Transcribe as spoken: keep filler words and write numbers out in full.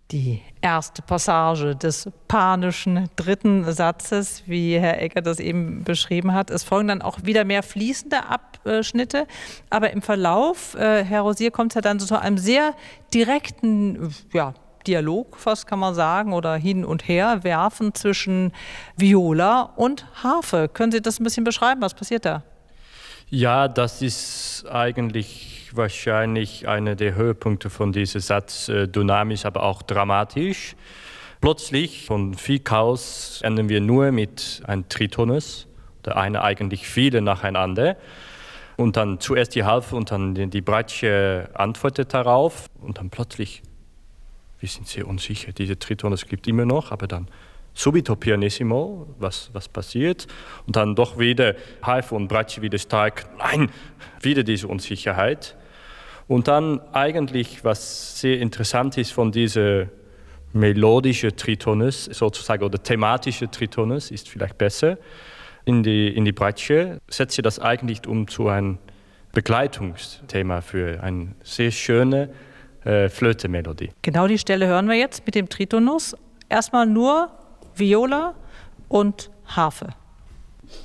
Die erste Passage des panischen dritten Satzes, wie Herr Egger das eben beschrieben hat. Es folgen dann auch wieder mehr fließende Abschnitte, aber im Verlauf, äh, Herr Rosier, kommt es ja dann so zu einem sehr direkten, ja, Dialog, fast kann man sagen, oder hin und her werfen zwischen Viola und Harfe. Können Sie das ein bisschen beschreiben? Was passiert da? Ja, das ist eigentlich wahrscheinlich einer der Höhepunkte von diesem Satz, äh, dynamisch, aber auch dramatisch. Plötzlich von viel Chaos enden wir nur mit einem Tritonus, der eine eigentlich viele nacheinander. Und dann zuerst die Harfe und dann die, die Bratsche antwortet darauf. Und dann plötzlich, wir sind sehr unsicher, diese Tritonus gibt immer noch, aber dann subito pianissimo, was, was passiert? Und dann doch wieder Harfe und Bratsche wieder stark, nein, wieder diese Unsicherheit. Und dann eigentlich, was sehr interessant ist von dieser melodischen Tritonus, sozusagen, oder thematische Tritonus, ist vielleicht besser, in die, in die Bratsche, setzt sie das eigentlich um zu einem Begleitungsthema für eine sehr schöne äh, Flöte-Melodie. Genau die Stelle hören wir jetzt mit dem Tritonus. Erstmal nur Viola und Harfe.